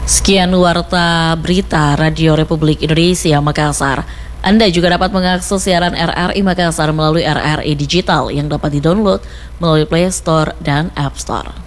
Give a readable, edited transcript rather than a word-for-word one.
Sekian warta berita Radio Republik Indonesia Makassar. Anda juga dapat mengakses siaran RRI Makassar melalui RRI Digital yang dapat didownload melalui Play Store dan App Store.